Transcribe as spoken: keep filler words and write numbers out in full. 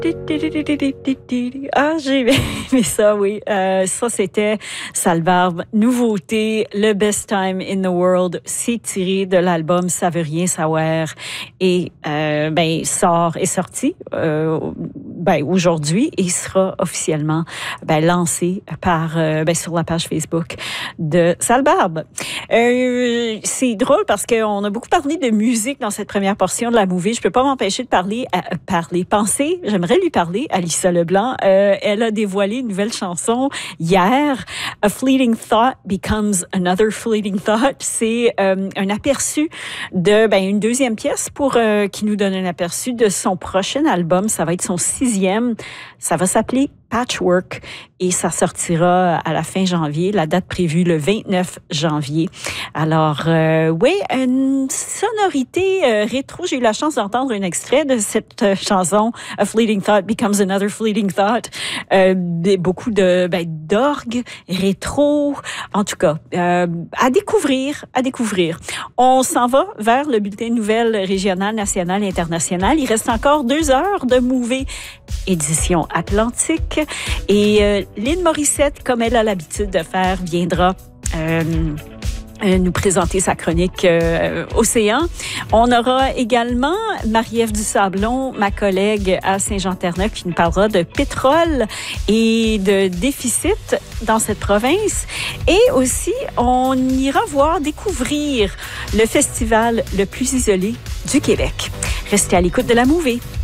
Ah, j'ai aimé ça, oui. Euh, ça, c'était Salbarbe. Nouveauté, le Best Time in the World. C'est tiré de l'album Ça veut rien savoir. Et, euh, ben, sort, est sorti, euh, ben, aujourd'hui et sera officiellement, ben, lancé par, euh, ben, sur la page Facebook de Salbarbe. Euh, c'est drôle parce qu'on a beaucoup parlé de musique dans cette première portion de la movie. Je peux pas m'empêcher de parler, à, parler, penser. J'aimerais lui parler, Alyssa Leblanc. Euh, elle a dévoilé une nouvelle chanson hier. A Fleeting Thought Becomes Another Fleeting Thought. C'est euh, un aperçu de, ben, une deuxième pièce pour euh, qui nous donne un aperçu de son prochain album. Ça va être son sixième. Ça va s'appeler Patchwork et ça sortira à la fin janvier. La date prévue le vingt-neuf janvier. Alors, euh, oui, une sonorité euh, rétro. J'ai eu la chance d'entendre un extrait de cette euh, chanson, A Fleeting Thought Becomes Another Fleeting Thought. Euh, beaucoup de ben, d'orgue, rétro, en tout cas, euh, à découvrir, à découvrir. On s'en va vers le bulletin de nouvelles régionales, nationales et internationales. Il reste encore deux heures de Movie édition Atlantique. Et euh, Lynn Morissette, comme elle a l'habitude de faire, viendra euh, euh, nous présenter sa chronique euh, Océan. On aura également Marie-Ève Dusablon, ma collègue à Saint-Jean-Terre-Neuf, qui nous parlera de pétrole et de déficit dans cette province. Et aussi, on ira voir, découvrir le festival le plus isolé du Québec. Restez à l'écoute de la Movie.